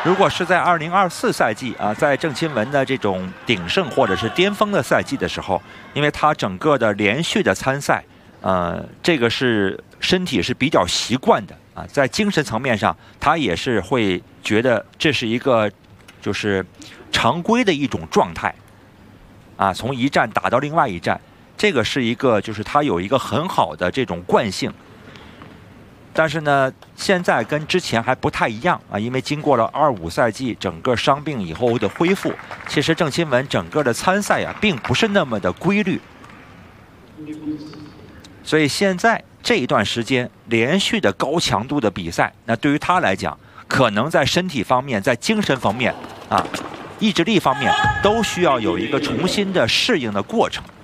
如果是在2024赛季啊，在郑钦文的这种鼎盛或者是巅峰的赛季的时候，因为他整个的连续的参赛，这个是身体是比较习惯的啊，在精神层面上，他也是会觉得这是一个就是常规的一种状态啊，从一站打到另外一站，这个是一个就是他有一个很好的这种惯性。但是呢，现在跟之前还不太一样啊，因为经过了25赛季整个伤病以后的恢复，其实郑钦文整个的参赛啊，并不是那么的规律，所以现在这一段时间连续的高强度的比赛，那对于他来讲，可能在身体方面、在精神方面啊、意志力方面，都需要有一个重新的适应的过程。